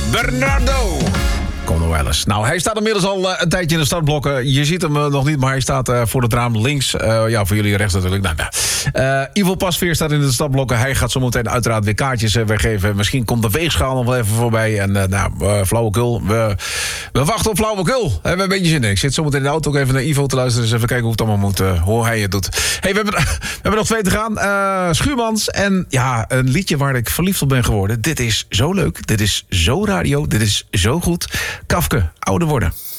Bernardo. Kom nog wel eens. Nou, hij staat inmiddels al een tijdje in de startblokken. Je ziet hem nog niet, maar hij staat voor het raam links. Voor jullie rechts natuurlijk. Ivo Pasveer staat in de startblokken. Hij gaat zo meteen uiteraard weer kaartjes weggeven. Misschien komt de weegschaal nog wel even voorbij. En flauwekul. We wachten op flauwekul. We hebben een beetje zin in. Ik zit zo meteen in de auto ook even naar Ivo te luisteren. Dus even kijken hoe het allemaal moet. Hoe hij het doet. Hey, we hebben nog 2 te gaan. Schuurmans. En ja, een liedje waar ik verliefd op ben geworden. Dit is zo leuk. Dit is zo radio. Dit is zo goed. Kafke, ouder worden.